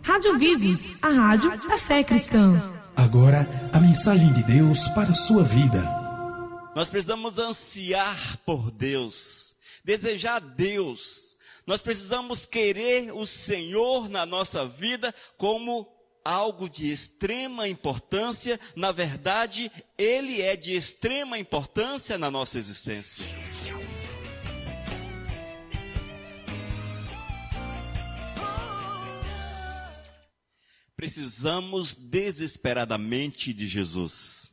Rádio Vivos, a rádio da fé cristã. Agora, a mensagem de Deus para a sua vida. Nós precisamos ansiar por Deus, desejar Deus. Nós precisamos querer o Senhor na nossa vida como algo de extrema importância. Na verdade, Ele é de extrema importância na nossa existência. Precisamos desesperadamente de Jesus.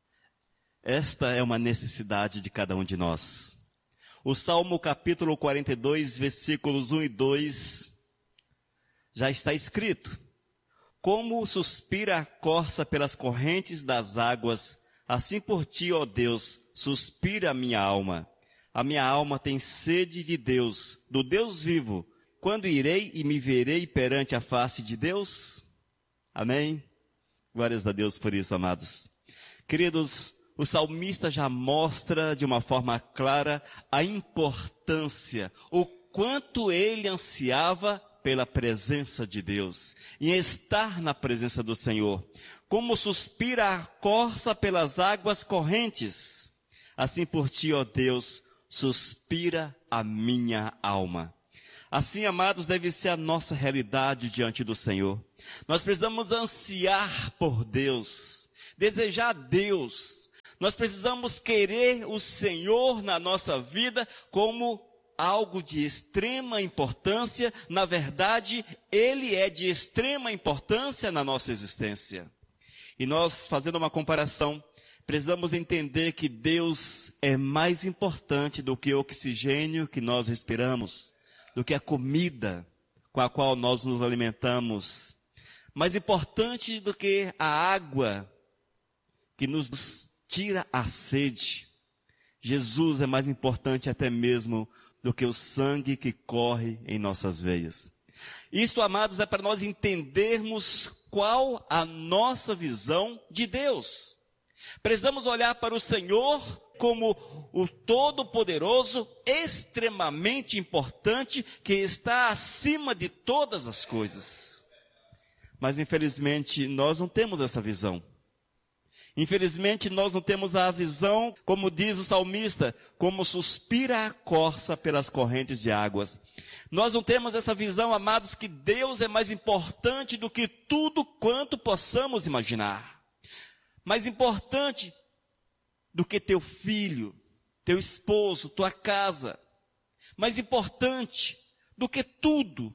Esta é uma necessidade de cada um de nós. O Salmo capítulo 42, versículos 1 e 2, já está escrito: como suspira a corça pelas correntes das águas, assim por ti, ó Deus, suspira a minha alma. A minha alma tem sede de Deus, do Deus vivo. Quando irei e me verei perante a face de Deus? Amém? Glórias a Deus por isso, amados. Queridos, o salmista já mostra de uma forma clara a importância, o quanto ele ansiava pela presença de Deus, em estar na presença do Senhor. Como suspira a corça pelas águas correntes, assim por ti, ó Deus, suspira a minha alma. Assim, amados, deve ser a nossa realidade diante do Senhor. Nós precisamos ansiar por Deus, desejar Deus. Nós precisamos querer o Senhor na nossa vida como algo de extrema importância. Na verdade, Ele é de extrema importância na nossa existência. E nós, fazendo uma comparação, precisamos entender que Deus é mais importante do que o oxigênio que nós respiramos, do que a comida com a qual nós nos alimentamos, mais importante do que a água que nos tira a sede. Jesus é mais importante até mesmo do que o sangue que corre em nossas veias. Isto, amados, é para nós entendermos qual a nossa visão de Deus. Precisamos olhar para o Senhor como o Todo-Poderoso, extremamente importante, que está acima de todas as coisas. Mas, infelizmente, nós não temos essa visão. Infelizmente, nós não temos a visão, como diz o salmista, como suspira a corça pelas correntes de águas. Nós não temos essa visão, amados, que Deus é mais importante do que tudo quanto possamos imaginar. Mais importante do que teu filho, teu esposo, tua casa. Mais importante do que tudo,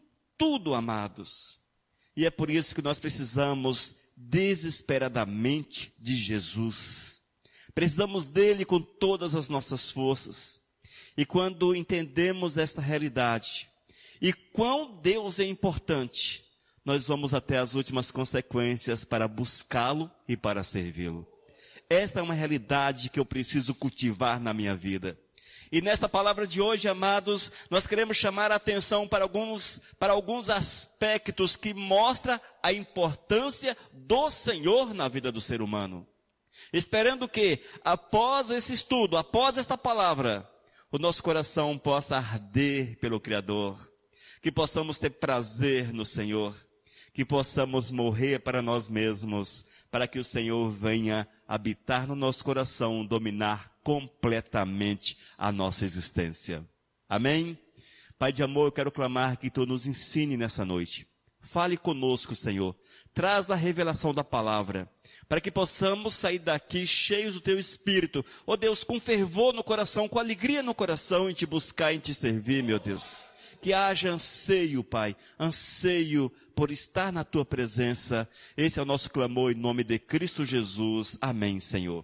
amados. E é por isso que nós precisamos desesperadamente de Jesus. Precisamos dele com todas as nossas forças. E quando entendemos esta realidade, e quão Deus é importante, nós vamos até as últimas consequências para buscá-lo e para servi-lo. Esta é uma realidade que eu preciso cultivar na minha vida. E nesta palavra de hoje, amados, nós queremos chamar a atenção para alguns aspectos que mostram a importância do Senhor na vida do ser humano. Esperando que, após esse estudo, após esta palavra, o nosso coração possa arder pelo Criador, que possamos ter prazer no Senhor, que possamos morrer para nós mesmos, para que o Senhor venha habitar no nosso coração, dominar completamente a nossa existência. Amém? Pai de amor, eu quero clamar que Tu nos ensine nessa noite. Fale conosco, Senhor. Traz a revelação da palavra, para que possamos sair daqui cheios do Teu Espírito. Ó Deus, com fervor no coração, com alegria no coração, em Te buscar, em Te servir, meu Deus. Que haja anseio, Pai, anseio por estar na Tua presença. Esse é o nosso clamor em nome de Cristo Jesus. Amém, Senhor.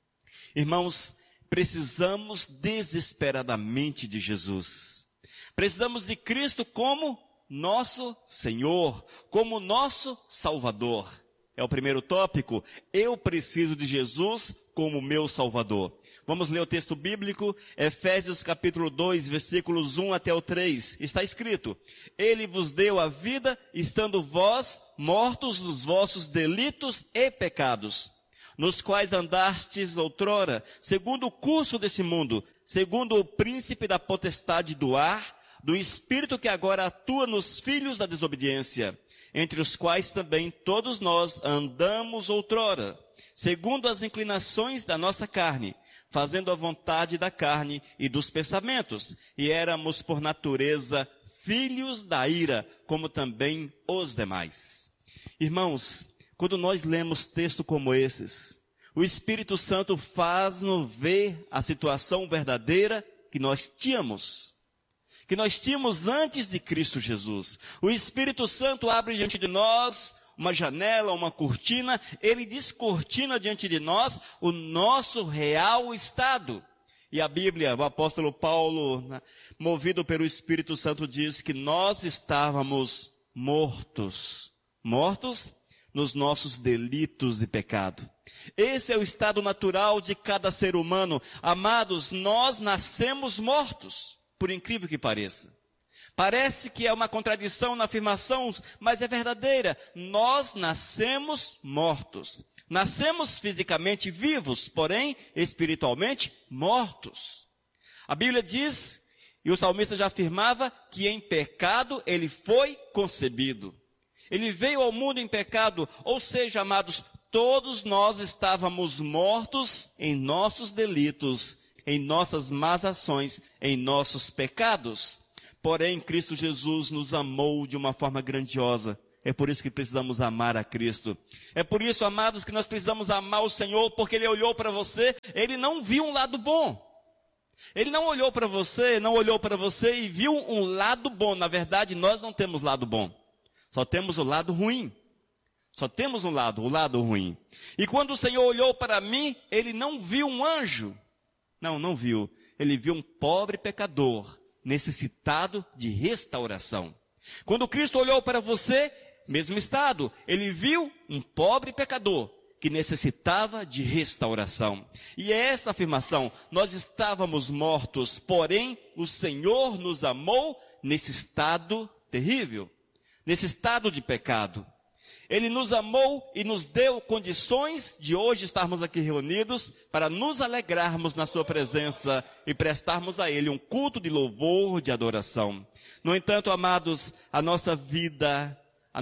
Irmãos, precisamos desesperadamente de Jesus. Precisamos de Cristo como nosso Senhor, como nosso Salvador. É o primeiro tópico. Eu preciso de Jesus como meu Salvador. Vamos ler o texto bíblico, Efésios capítulo 2, versículos 1 até o 3. Está escrito: Ele vos deu a vida, estando vós mortos nos vossos delitos e pecados, nos quais andastes outrora, segundo o curso desse mundo, segundo o príncipe da potestade do ar, do espírito que agora atua nos filhos da desobediência, entre os quais também todos nós andamos outrora, segundo as inclinações da nossa carne, fazendo a vontade da carne e dos pensamentos, e éramos por natureza filhos da ira, como também os demais. Irmãos, quando nós lemos textos como esses, o Espírito Santo faz-nos ver a situação verdadeira que nós tínhamos antes de Cristo Jesus. O Espírito Santo abre diante de nós uma janela, uma cortina, ele descortina diante de nós o nosso real estado. E a Bíblia, o apóstolo Paulo, movido pelo Espírito Santo, diz que nós estávamos mortos nos nossos delitos e pecado. Esse é o estado natural de cada ser humano. Amados, nós nascemos mortos. Por incrível que pareça. Parece que é uma contradição na afirmação, mas é verdadeira. Nós nascemos mortos. Nascemos fisicamente vivos, porém espiritualmente mortos. A Bíblia diz, e o salmista já afirmava, que em pecado ele foi concebido. Ele veio ao mundo em pecado, ou seja, amados, todos nós estávamos mortos em nossos delitos, em nossas más ações, em nossos pecados. Porém, Cristo Jesus nos amou de uma forma grandiosa. É por isso que precisamos amar a Cristo. É por isso, amados, que nós precisamos amar o Senhor, porque Ele olhou para você, Ele não viu um lado bom. Ele não olhou para você e viu um lado bom. Na verdade, nós não temos lado bom. Só temos o lado ruim. Só temos o lado ruim. E quando o Senhor olhou para mim, Ele não viu um anjo. Não viu. Ele viu um pobre pecador, necessitado de restauração. Quando Cristo olhou para você, mesmo estado, ele viu um pobre pecador que necessitava de restauração. E é essa afirmação, nós estávamos mortos, porém o Senhor nos amou nesse estado terrível, nesse estado de pecado. Ele nos amou e nos deu condições de hoje estarmos aqui reunidos para nos alegrarmos na sua presença e prestarmos a Ele um culto de louvor, de adoração. No entanto, amados, a nossa vida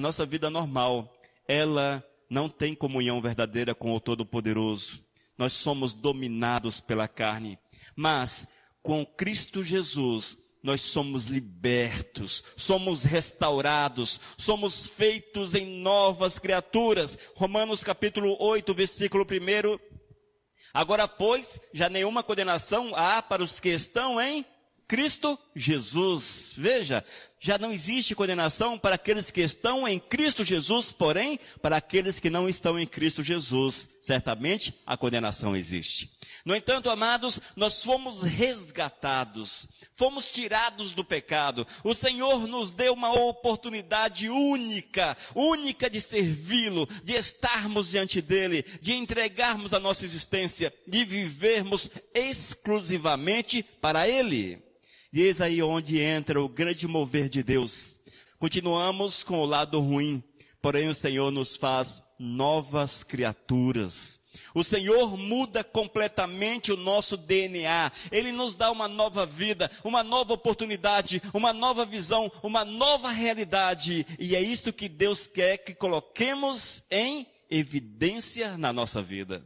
normal, ela não tem comunhão verdadeira com o Todo-Poderoso. Nós somos dominados pela carne. Mas, com Cristo Jesus, nós somos libertos, somos restaurados, somos feitos em novas criaturas. Romanos capítulo 8, versículo 1. Agora, pois, já nenhuma condenação há para os que estão em Cristo Jesus. Veja, já não existe condenação para aqueles que estão em Cristo Jesus, porém, para aqueles que não estão em Cristo Jesus, certamente a condenação existe. No entanto, amados, nós fomos resgatados, fomos tirados do pecado. O Senhor nos deu uma oportunidade única de servi-lo, de estarmos diante dele, de entregarmos a nossa existência, de vivermos exclusivamente para ele. E eis aí onde entra o grande mover de Deus. Continuamos com o lado ruim, porém o Senhor nos faz novas criaturas. O Senhor muda completamente o nosso DNA. Ele nos dá uma nova vida, uma nova oportunidade, uma nova visão, uma nova realidade. E é isso que Deus quer que coloquemos em evidência na nossa vida.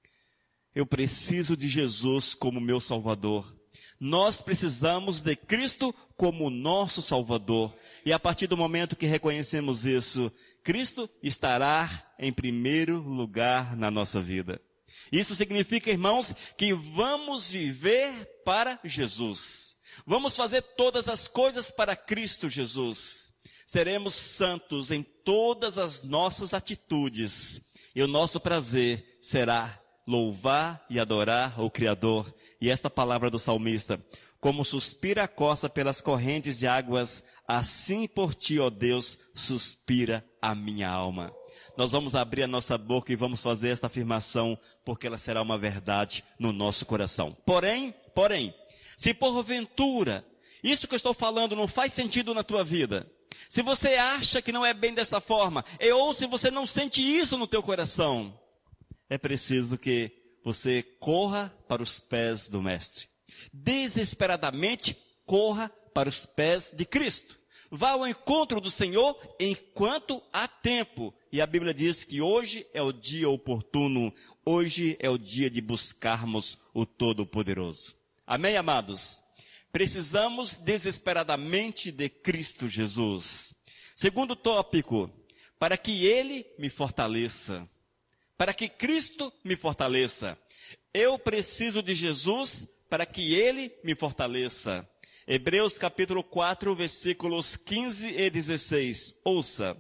Eu preciso de Jesus como meu Salvador. Nós precisamos de Cristo como nosso Salvador. E a partir do momento que reconhecemos isso, Cristo estará em primeiro lugar na nossa vida. Isso significa, irmãos, que vamos viver para Jesus. Vamos fazer todas as coisas para Cristo Jesus. Seremos santos em todas as nossas atitudes. E o nosso prazer será louvar e adorar o Criador. E esta palavra do salmista: como suspira a costa pelas correntes de águas, assim por ti, ó Deus, suspira a minha alma. Nós vamos abrir a nossa boca e vamos fazer esta afirmação, porque ela será uma verdade no nosso coração. Porém, se porventura, isso que eu estou falando não faz sentido na tua vida, se você acha que não é bem dessa forma, ou se você não sente isso no teu coração, é preciso que você corra para os pés do Mestre. Desesperadamente, corra para os pés de Cristo. Vá ao encontro do Senhor enquanto há tempo. E a Bíblia diz que hoje é o dia oportuno, hoje é o dia de buscarmos o Todo-Poderoso. Amém, amados? Precisamos desesperadamente de Cristo Jesus. Segundo tópico, para que Ele me fortaleça. Para que Cristo me fortaleça. Eu preciso de Jesus para que Ele me fortaleça. Hebreus capítulo 4, versículos 15 e 16. Ouça.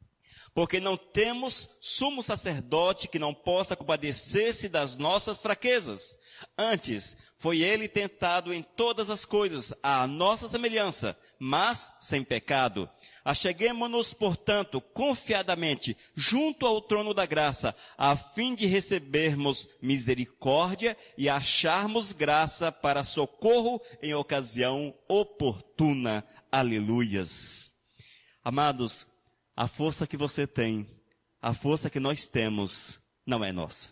Porque não temos sumo sacerdote que não possa compadecer-se das nossas fraquezas. Antes, foi ele tentado em todas as coisas, à nossa semelhança, mas sem pecado. Acheguemo-nos, portanto, confiadamente, junto ao trono da graça, a fim de recebermos misericórdia e acharmos graça para socorro em ocasião oportuna. Aleluias. Amados, a força que você tem, a força que nós temos, não é nossa.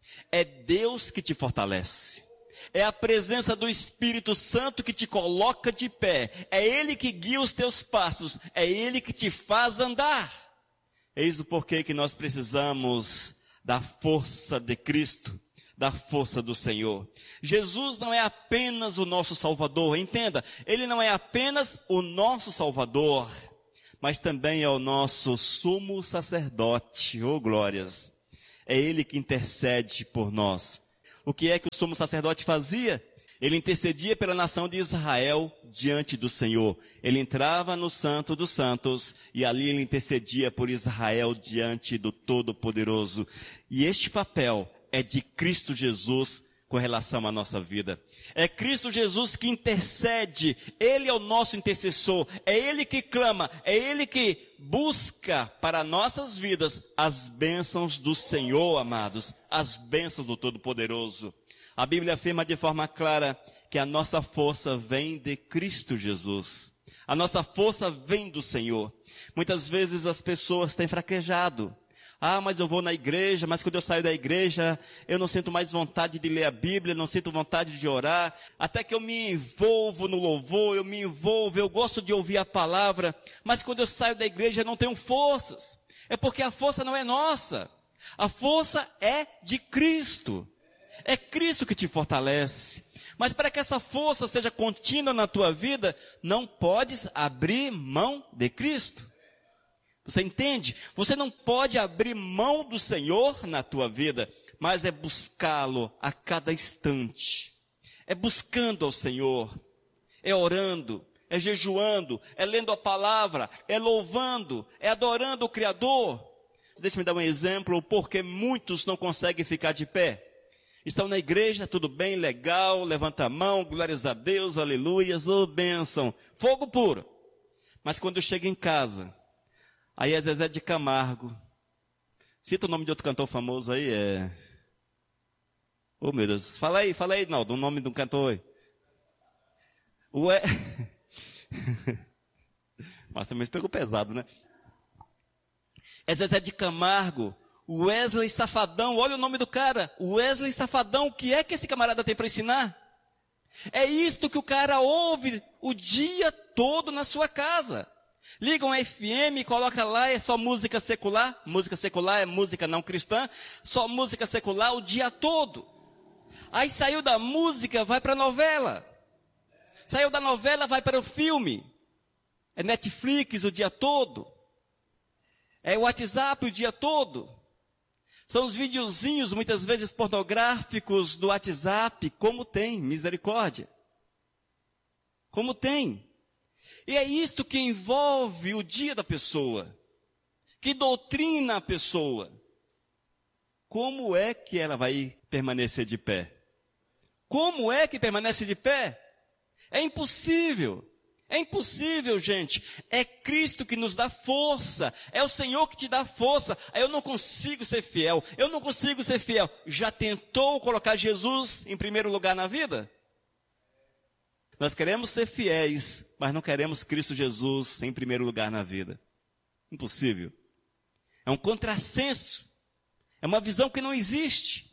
É Deus que te fortalece. É a presença do Espírito Santo que te coloca de pé. É Ele que guia os teus passos. É Ele que te faz andar. Eis o porquê que nós precisamos da força de Cristo, da força do Senhor. Jesus não é apenas o nosso Salvador, entenda. Ele não é apenas o nosso Salvador, mas também é o nosso sumo sacerdote, oh glórias. É Ele que intercede por nós. O que é que o sumo sacerdote fazia? Ele intercedia pela nação de Israel diante do Senhor. Ele entrava no Santo dos Santos e ali ele intercedia por Israel diante do Todo-Poderoso. E este papel é de Cristo Jesus com relação à nossa vida. É Cristo Jesus que intercede, Ele é o nosso intercessor, é Ele que clama, é Ele que busca para nossas vidas as bênçãos do Senhor, amados, as bênçãos do Todo-Poderoso. A Bíblia afirma de forma clara que a nossa força vem de Cristo Jesus. A nossa força vem do Senhor. Muitas vezes as pessoas têm fraquejado. Ah, mas eu vou na igreja, mas quando eu saio da igreja, eu não sinto mais vontade de ler a Bíblia, não sinto vontade de orar, até que eu me envolvo no louvor, eu gosto de ouvir a palavra, mas quando eu saio da igreja eu não tenho forças. É porque a força não é nossa, a força é de Cristo. É Cristo que te fortalece. Mas para que essa força seja contínua na tua vida, não podes abrir mão de Cristo. Você entende? Você não pode abrir mão do Senhor na tua vida, mas é buscá-lo a cada instante. É buscando ao Senhor, é orando, é jejuando, é lendo a palavra, é louvando, é adorando o Criador. Deixa-me dar um exemplo, porque muitos não conseguem ficar de pé. Estão na igreja, tudo bem, legal, levanta a mão, glórias a Deus, aleluias, oh bênção, fogo puro. Mas quando chega em casa, aí é Zezé de Camargo. Cita o nome de outro cantor famoso aí, oh meu Deus, fala aí, Naldo, o nome de um cantor aí. Mas também se pegou pesado, né? É Zezé de Camargo, Wesley Safadão, olha o nome do cara, Wesley Safadão, o que é que esse camarada tem para ensinar? É isto que o cara ouve o dia todo na sua casa. Liga um FM, coloca lá, é só música secular é música não cristã, só música secular o dia todo. Aí saiu da música, vai para a novela. Saiu da novela, vai para o filme. É Netflix o dia todo. É o WhatsApp o dia todo. São os videozinhos, muitas vezes pornográficos do WhatsApp, como tem, misericórdia. Como tem. E é isto que envolve o dia da pessoa, que doutrina a pessoa. Como é que ela vai permanecer de pé? Como é que permanece de pé? É impossível. É impossível, gente. É Cristo que nos dá força. É o Senhor que te dá força. Eu não consigo ser fiel. Eu não consigo ser fiel. Já tentou colocar Jesus em primeiro lugar na vida? Nós queremos ser fiéis, mas não queremos Cristo Jesus em primeiro lugar na vida. Impossível. É um contrassenso. É uma visão que não existe.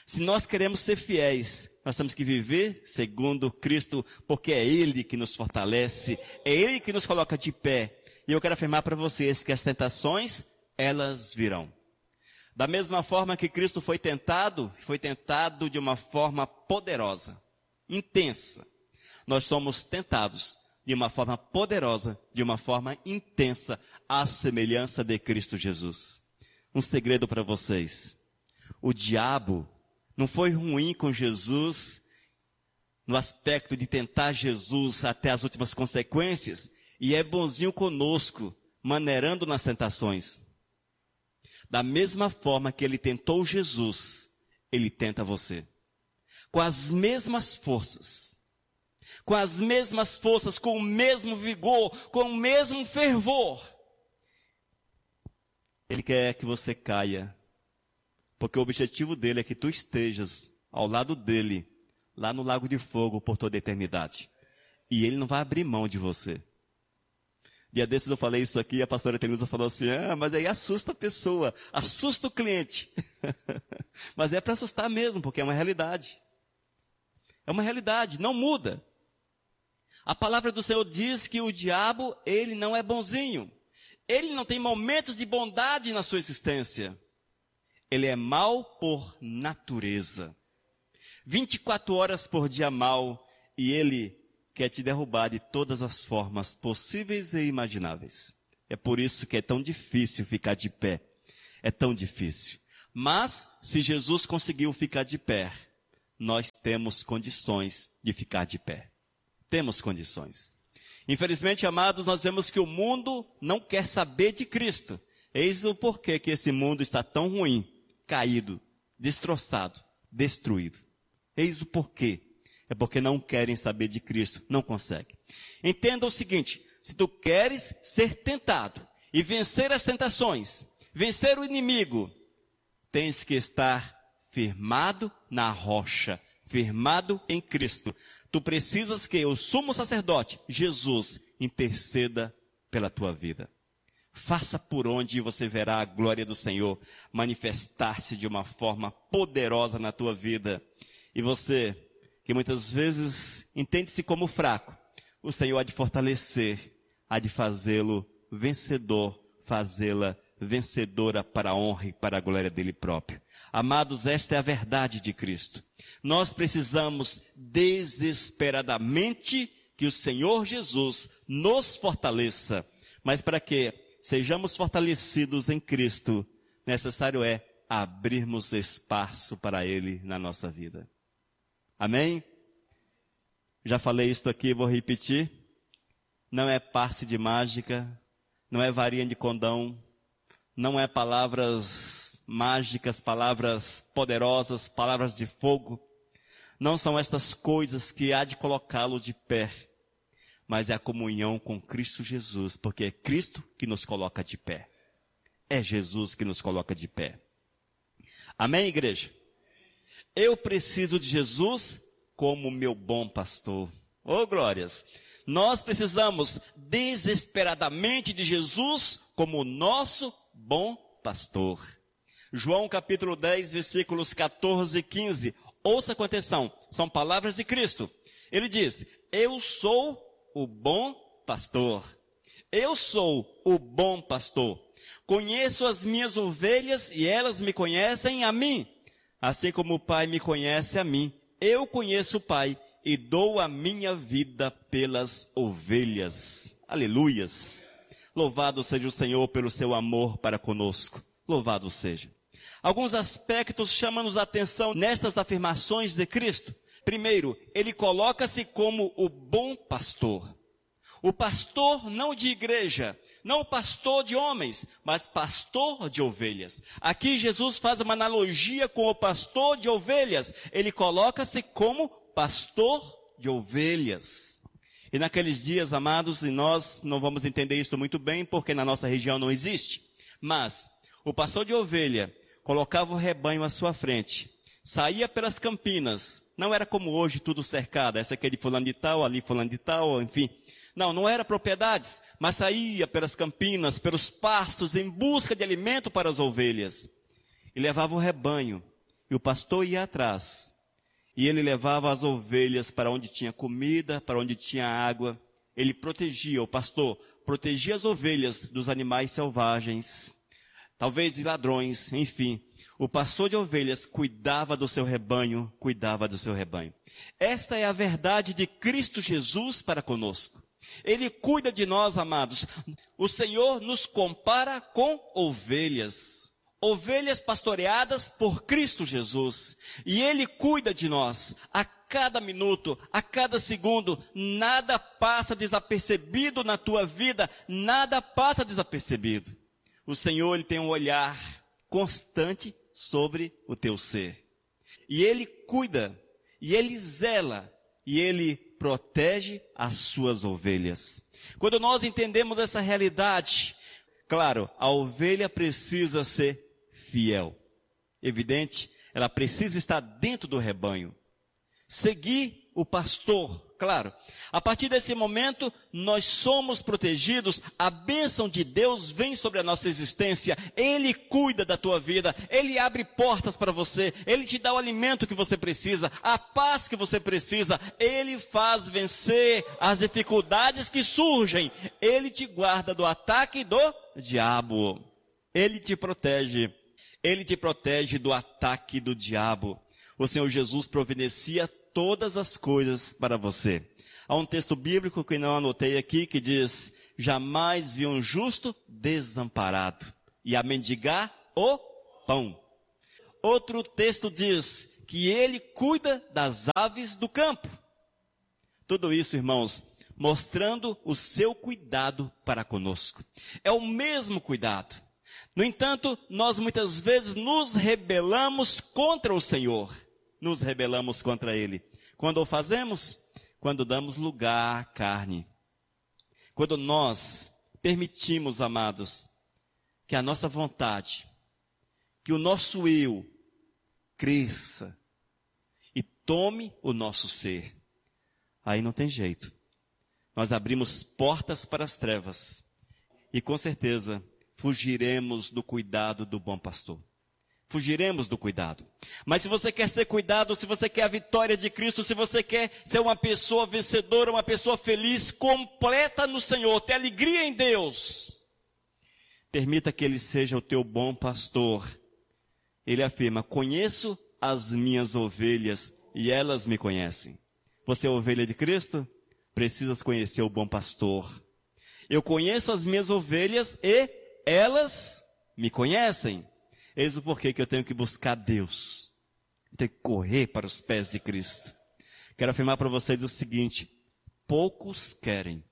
Se nós queremos ser fiéis, nós temos que viver segundo Cristo, porque é Ele que nos fortalece, é Ele que nos coloca de pé. E eu quero afirmar para vocês que as tentações, elas virão. Da mesma forma que Cristo foi tentado de uma forma poderosa, intensa. Nós somos tentados de uma forma poderosa, de uma forma intensa, à semelhança de Cristo Jesus. Um segredo para vocês. O diabo não foi ruim com Jesus no aspecto de tentar Jesus até as últimas consequências, e é bonzinho conosco, maneirando nas tentações. Da mesma forma que ele tentou Jesus, ele tenta você. Com as mesmas forças. Com as mesmas forças, com o mesmo vigor, com o mesmo fervor. Ele quer que você caia. Porque o objetivo dele é que tu estejas ao lado dele, lá no lago de fogo, por toda a eternidade. E ele não vai abrir mão de você. Dia desses eu falei isso aqui, a pastora Tenusa falou assim, mas aí assusta a pessoa, assusta o cliente. Mas é para assustar mesmo, porque é uma realidade. É uma realidade, não muda. A palavra do Senhor diz que o diabo, ele não é bonzinho. Ele não tem momentos de bondade na sua existência. Ele é mau por natureza. 24 horas por dia mau, e ele quer te derrubar de todas as formas possíveis e imagináveis. É por isso que é tão difícil ficar de pé. É tão difícil. Mas, se Jesus conseguiu ficar de pé, nós temos condições de ficar de pé. Temos condições. Infelizmente, amados, nós vemos que o mundo não quer saber de Cristo. Eis o porquê que esse mundo está tão ruim, caído, destroçado, destruído. Eis o porquê. É porque não querem saber de Cristo, não conseguem. Entenda o seguinte, se tu queres ser tentado e vencer as tentações, vencer o inimigo, tens que estar firmado na rocha, firmado em Cristo. Tu precisas que o sumo sacerdote, Jesus, interceda pela tua vida. Faça por onde você verá a glória do Senhor manifestar-se de uma forma poderosa na tua vida. E você, que muitas vezes entende-se como fraco, o Senhor há de fortalecer, há de fazê-lo vencedor, fazê-la vencedora para a honra e para a glória dele próprio. Amados, esta é a verdade de Cristo. Nós precisamos desesperadamente que o Senhor Jesus nos fortaleça. Mas para que sejamos fortalecidos em Cristo, necessário é abrirmos espaço para Ele na nossa vida. Amém? Já falei isso aqui, vou repetir. Não é passe de mágica, não é varinha de condão, não é palavras mágicas, palavras poderosas, palavras de fogo. Não são estas coisas que há de colocá-lo de pé, mas é a comunhão com Cristo Jesus, porque é Cristo que nos coloca de pé. É Jesus que nos coloca de pé. Amém, igreja? Eu preciso de Jesus como meu bom pastor. Oh, glórias! Nós precisamos desesperadamente de Jesus como o nosso bom pastor. João capítulo 10, versículos 14 e 15. Ouça com atenção, são palavras de Cristo. Ele diz, eu sou o bom pastor. Eu sou o bom pastor. Conheço as minhas ovelhas e elas me conhecem a mim. Assim como o Pai me conhece a mim, eu conheço o Pai e dou a minha vida pelas ovelhas. Aleluias! Louvado seja o Senhor pelo seu amor para conosco. Louvado seja. Alguns aspectos chamam-nos a atenção nestas afirmações de Cristo. Primeiro, ele coloca-se como o bom pastor. O pastor não de igreja, não o pastor de homens, mas pastor de ovelhas. Aqui Jesus faz uma analogia com o pastor de ovelhas. Ele coloca-se como pastor de ovelhas. E naqueles dias, amados, e nós não vamos entender isso muito bem, porque na nossa região não existe. Mas o pastor de ovelha colocava o rebanho à sua frente, saía pelas campinas. Não era como hoje, tudo cercado. Essa aqui é de fulano de tal, ali fulano de tal, enfim. Não era propriedades, mas saía pelas campinas, pelos pastos, em busca de alimento para as ovelhas. E levava o rebanho. E o pastor ia atrás. E ele levava as ovelhas para onde tinha comida, para onde tinha água. Ele protegia, o pastor protegia as ovelhas dos animais selvagens, talvez de ladrões, enfim. O pastor de ovelhas cuidava do seu rebanho, cuidava do seu rebanho. Esta é a verdade de Cristo Jesus para conosco. Ele cuida de nós, amados. O Senhor nos compara com ovelhas. Ovelhas pastoreadas por Cristo Jesus. E Ele cuida de nós. A cada minuto, a cada segundo, nada passa desapercebido na tua vida. Nada passa desapercebido. O Senhor, Ele tem um olhar constante sobre o teu ser. E Ele cuida, e Ele zela, e Ele protege as suas ovelhas. Quando nós entendemos essa realidade, claro, a ovelha precisa ser fiel. Evidente, ela precisa estar dentro do rebanho. Seguir o pastor, claro. A partir desse momento, nós somos protegidos, a bênção de Deus vem sobre a nossa existência, Ele cuida da tua vida, Ele abre portas para você, Ele te dá o alimento que você precisa, a paz que você precisa, Ele faz vencer as dificuldades que surgem, Ele te guarda do ataque do diabo, Ele te protege do ataque do diabo. O Senhor Jesus providencia todas as coisas para você. Há um texto bíblico que não anotei aqui, que diz: jamais vi um justo desamparado, e a mendigar o pão. Outro texto diz que Ele cuida das aves do campo. Tudo isso, irmãos, mostrando o seu cuidado para conosco. É o mesmo cuidado. No entanto, nós muitas vezes nos rebelamos contra o Senhor. Nos rebelamos contra Ele. Quando o fazemos? Quando damos lugar à carne. Quando nós permitimos, amados, que a nossa vontade, que o nosso eu cresça e tome o nosso ser. Aí não tem jeito. Nós abrimos portas para as trevas. E com certeza fugiremos do cuidado do bom pastor. Fugiremos do cuidado. Mas se você quer ser cuidado, se você quer a vitória de Cristo, se você quer ser uma pessoa vencedora, uma pessoa feliz, completa no Senhor, ter alegria em Deus, permita que Ele seja o teu bom pastor. Ele afirma: conheço as minhas ovelhas e elas me conhecem. Você é ovelha de Cristo? Precisas conhecer o bom pastor. Eu conheço as minhas ovelhas e elas me conhecem. Eis o porquê que eu tenho que buscar Deus. Eu tenho que correr para os pés de Cristo. Quero afirmar para vocês o seguinte: poucos querem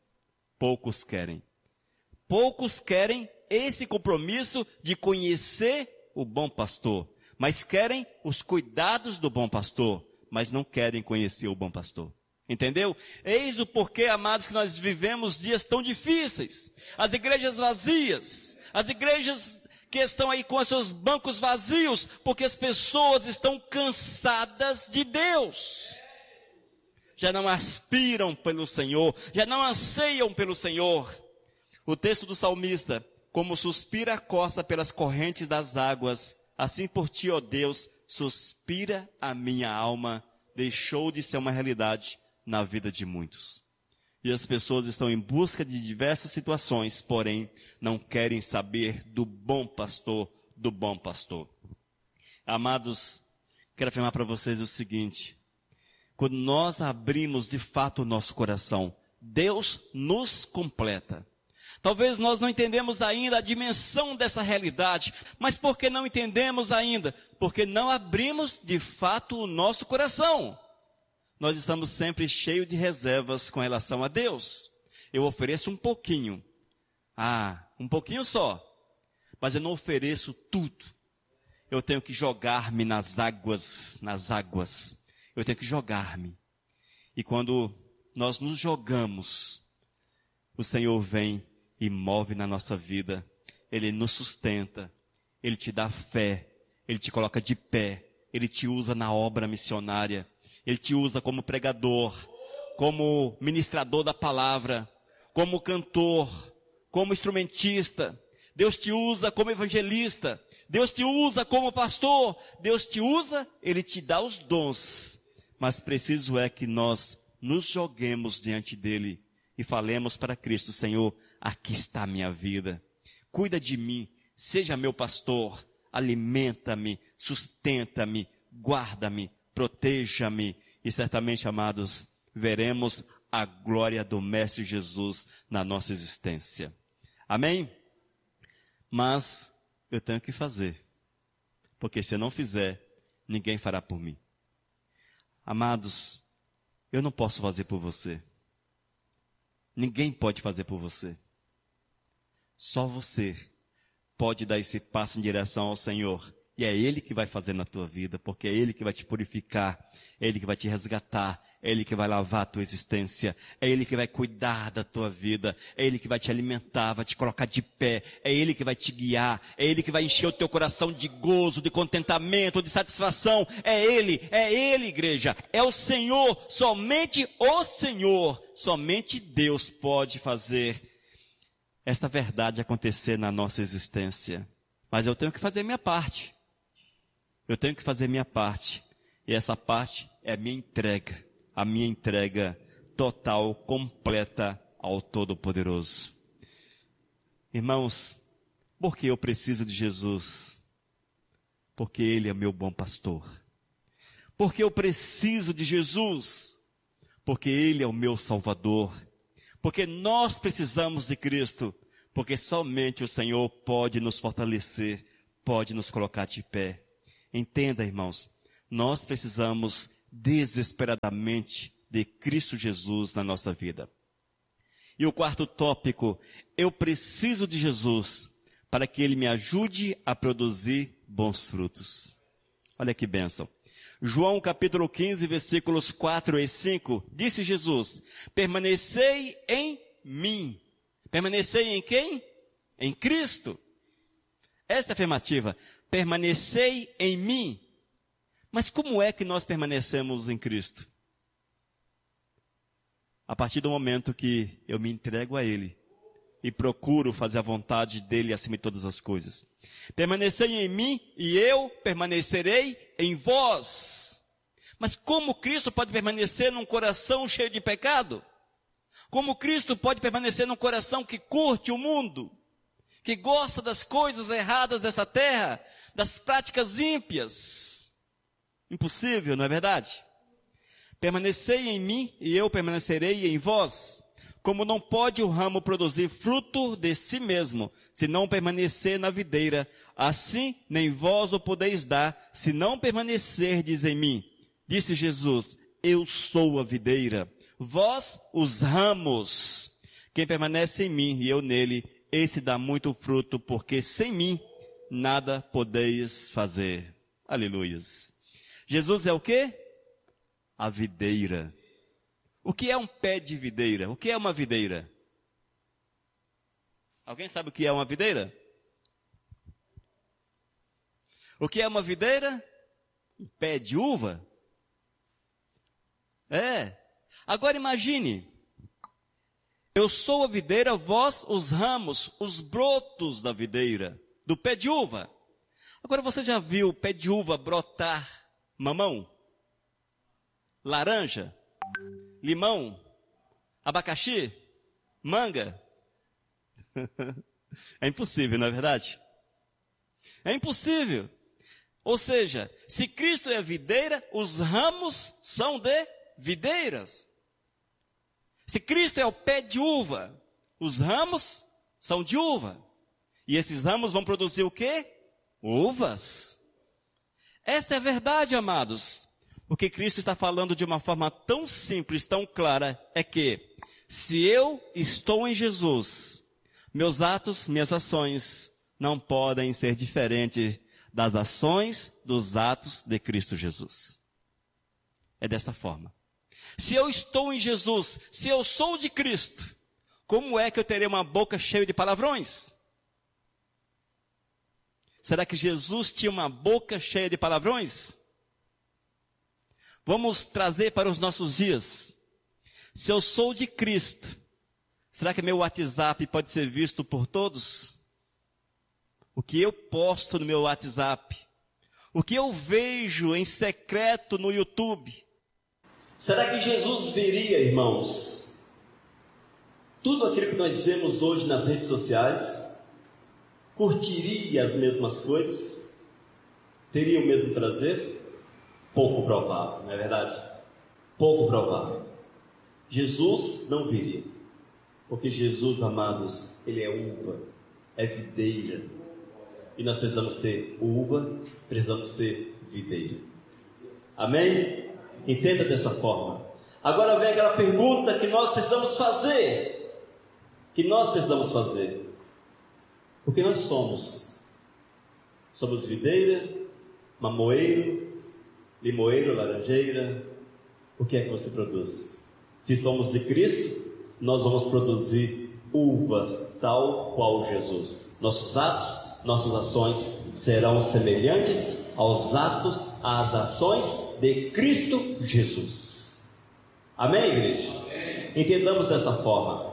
esse compromisso de conhecer o bom pastor, mas querem os cuidados do bom pastor, mas não querem conhecer o bom pastor. Entendeu? Eis o porquê, amados, que nós vivemos dias tão difíceis. As igrejas vazias, as igrejas que estão aí com os seus bancos vazios, porque as pessoas estão cansadas de Deus. Já não aspiram pelo Senhor, já não anseiam pelo Senhor. O texto do salmista: como suspira a costa pelas correntes das águas, assim por ti, ó Deus, suspira a minha alma. Deixou de ser uma realidade na vida de muitos. E as pessoas estão em busca de diversas situações, porém não querem saber do bom pastor, do bom pastor. Amados, quero afirmar para vocês o seguinte: quando nós abrimos de fato o nosso coração, Deus nos completa. Talvez nós não entendemos ainda a dimensão dessa realidade, mas por que não entendemos ainda? Porque não abrimos de fato o nosso coração. Nós estamos sempre cheios de reservas com relação a Deus. Eu ofereço um pouquinho. Um pouquinho só. Mas eu não ofereço tudo. Eu tenho que jogar-me nas águas. Eu tenho que jogar-me. E quando nós nos jogamos, o Senhor vem e move na nossa vida. Ele nos sustenta. Ele te dá fé. Ele te coloca de pé. Ele te usa na obra missionária. Ele te usa como pregador, como ministrador da palavra, como cantor, como instrumentista. Deus te usa como evangelista, Deus te usa como pastor, Deus te usa, Ele te dá os dons, mas preciso é que nós nos joguemos diante dEle e falemos para Cristo: Senhor, aqui está a minha vida, cuida de mim, seja meu pastor, alimenta-me, sustenta-me, guarda-me, proteja-me. E certamente, amados, veremos a glória do Mestre Jesus na nossa existência. Amém? Mas eu tenho que fazer, porque se eu não fizer, ninguém fará por mim. Amados, eu não posso fazer por você. Ninguém pode fazer por você. Só você pode dar esse passo em direção ao Senhor. E é Ele que vai fazer na tua vida, porque é Ele que vai te purificar, é Ele que vai te resgatar, é Ele que vai lavar a tua existência, é Ele que vai cuidar da tua vida, é Ele que vai te alimentar, vai te colocar de pé, é Ele que vai te guiar, é Ele que vai encher o teu coração de gozo, de contentamento, de satisfação. É Ele, igreja, é o Senhor, somente Deus pode fazer esta verdade acontecer na nossa existência. Mas eu tenho que fazer minha parte. Eu tenho que fazer minha parte. E essa parte é a minha entrega total, completa ao Todo-Poderoso. Irmãos, por que eu preciso de Jesus? Porque Ele é meu bom pastor. Porque eu preciso de Jesus? Porque Ele é o meu Salvador. Porque nós precisamos de Cristo. Porque somente o Senhor pode nos fortalecer, pode nos colocar de pé. Entenda, irmãos, nós precisamos desesperadamente de Cristo Jesus na nossa vida. E o quarto tópico: eu preciso de Jesus para que Ele me ajude a produzir bons frutos. Olha que bênção. João capítulo 15, versículos 4 e 5, disse Jesus: permanecei em mim. Permanecei em quem? Em Cristo. Esta é a afirmativa. Permanecei em mim. Mas como é que nós permanecemos em Cristo? A partir do momento que eu me entrego a Ele e procuro fazer a vontade dEle acima de todas as coisas. Permanecei em mim e eu permanecerei em vós. Mas como Cristo pode permanecer num coração cheio de pecado? Como Cristo pode permanecer num coração que curte o mundo, que gosta das coisas erradas dessa terra, das práticas ímpias? Impossível, não é verdade? Permanecei em mim e eu permanecerei em vós. Como não pode o ramo produzir fruto de si mesmo, se não permanecer na videira, assim nem vós o podeis dar, se não permanecerdes em mim. Disse Jesus: eu sou a videira, vós os ramos. Quem permanece em mim e eu nele, esse dá muito fruto, porque sem mim nada podeis fazer. Aleluias. Jesus é o quê? A videira. O que é um pé de videira? O que é uma videira? Alguém sabe o que é uma videira? O que é uma videira? Um pé de uva? É. Agora imagine, eu sou a videira, vós os ramos, os brotos da videira, do pé de uva. Agora você já viu o pé de uva brotar mamão? Laranja? Limão? Abacaxi? Manga? É impossível, não é verdade? É impossível. Ou seja, se Cristo é a videira, os ramos são de videiras. Se Cristo é o pé de uva, os ramos são de uva. E esses ramos vão produzir o quê? Uvas. Essa é a verdade, amados. O que Cristo está falando de uma forma tão simples, tão clara, é que se eu estou em Jesus, meus atos, minhas ações não podem ser diferentes das ações, dos atos de Cristo Jesus. É desta forma. Se eu estou em Jesus, se eu sou de Cristo, como é que eu terei uma boca cheia de palavrões? Será que Jesus tinha uma boca cheia de palavrões? Vamos trazer para os nossos dias. Se eu sou de Cristo, será que meu WhatsApp pode ser visto por todos? o que eu posto no meu WhatsApp, o que eu vejo em secreto no YouTube. Será que Jesus veria, irmãos, tudo aquilo que nós vemos hoje nas redes sociais? Curtiria as mesmas coisas? Teria o mesmo prazer? Pouco provável, não é verdade? Pouco provável. Jesus não viria, porque Jesus, amados, Ele é uva, é videira, e nós precisamos ser uva, precisamos ser videira. Amém? Entenda dessa forma. Agora vem aquela pergunta que nós precisamos fazer. O que nós somos? Somos videira, mamoeiro, limoeiro, laranjeira? O que é que você produz? Se somos de Cristo, nós vamos produzir uvas tal qual Jesus. Nossos atos, nossas ações serão semelhantes aos atos, às ações de Cristo Jesus. Amém, igreja? Amém. Entendamos dessa forma.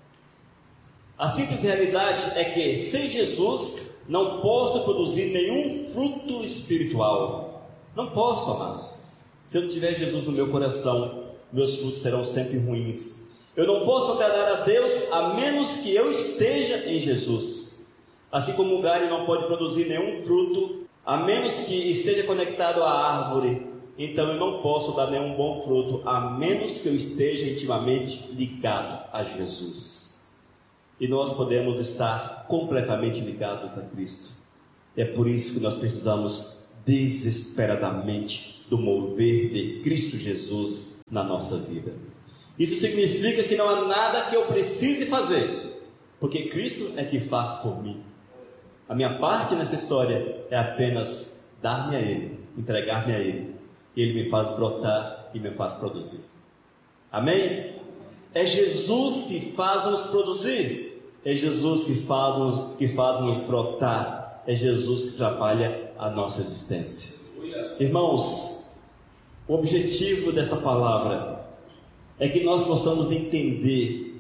A simples realidade é que sem Jesus não posso produzir nenhum fruto espiritual. Não posso, amados. Se eu não tiver Jesus no meu coração, meus frutos serão sempre ruins. Eu não posso agradar a Deus a menos que eu esteja em Jesus. Assim como o galho não pode produzir nenhum fruto a menos que esteja conectado à árvore, então eu não posso dar nenhum bom fruto a menos que eu esteja intimamente ligado a Jesus. E nós podemos estar completamente ligados a Cristo. É por isso que nós precisamos desesperadamente do mover de Cristo Jesus na nossa vida. Isso significa que não há nada que eu precise fazer, porque Cristo é que faz por mim. A minha parte nessa história é apenas dar-me a Ele, entregar-me a Ele. E Ele me faz brotar e me faz produzir. Amém? É Jesus que faz-nos produzir. É Jesus que faz-nos brotar. É Jesus que trabalha a nossa existência. Irmãos, o objetivo dessa palavra é que nós possamos entender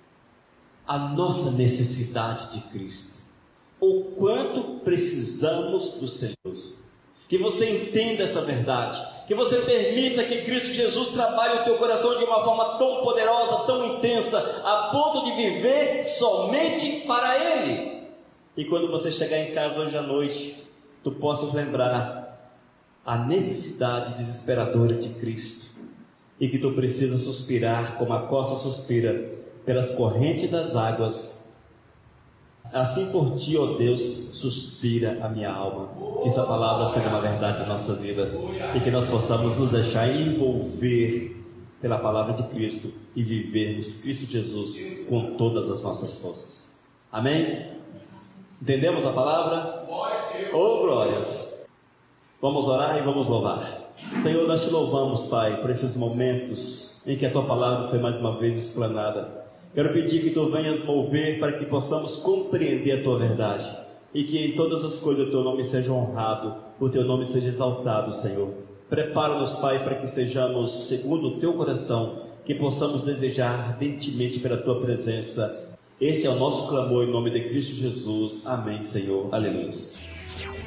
a nossa necessidade de Cristo. O quanto precisamos do Senhor. Que você entenda essa verdade. Que você permita que Cristo Jesus trabalhe o teu coração de uma forma tão poderosa, tão intensa, a ponto de viver somente para Ele. E quando você chegar em casa hoje à noite, tu possas lembrar a necessidade desesperadora de Cristo. E que tu precisas suspirar como a costa suspira pelas correntes das águas. Assim por ti, ó Deus, suspira a minha alma. Que essa palavra seja uma verdade da nossa vida e que nós possamos nos deixar envolver pela palavra de Cristo e vivermos Cristo Jesus com todas as nossas forças. Amém? Entendemos a palavra? Oh, glórias! Vamos orar e vamos louvar. Senhor, nós te louvamos, Pai, por esses momentos em que a tua palavra foi mais uma vez explanada. Quero pedir que tu venhas mover para que possamos compreender a tua verdade e que em todas as coisas o teu nome seja honrado, o teu nome seja exaltado, Senhor. Prepara-nos, Pai, para que sejamos segundo o teu coração, que possamos desejar ardentemente pela tua presença. Este é o nosso clamor em nome de Cristo Jesus. Amém, Senhor. Aleluia.